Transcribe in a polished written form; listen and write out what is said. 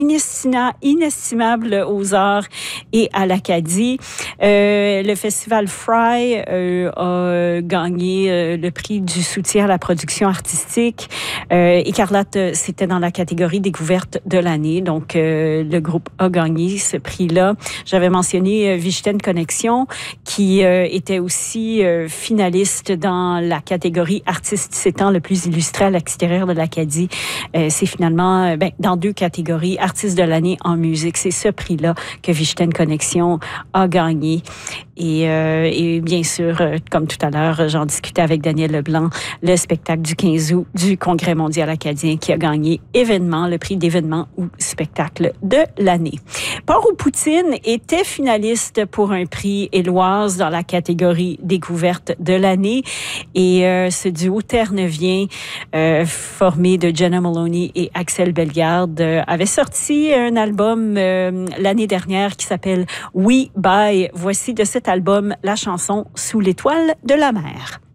inestimable aux arts et à l'Acadie. Le festival Fry a gagné le prix du soutien à la production artistique. Écarlate, c'était dans la catégorie découverte de l'année. Donc, le groupe a gagné ce prix-là. J'avais mentionné Vichten Connexion, qui était aussi finaliste dans la catégorie artiste s'étant le plus illustré à l'extérieur de l'Acadie. C'est finalement dans 2 catégories, artiste de l'année en musique. C'est ce prix-là que Vichten Connexion a gagné. Et bien sûr, comme tout à l'heure, j'en discutais avec Daniel Leblanc, le spectacle du 15 août du Congrès mondial acadien qui a gagné événement, le prix d'événement ou spectacle de l'année. Port-aux-Poutines était finaliste pour un prix Éloise dans la catégorie découverte de l'année. Et ce duo ternevien formé de Jenna Maloney et Axel Bellegarde avait sorti un album l'année dernière qui s'appelle We Bye. Voici de cet album la chanson Sous l'étoile de la mer.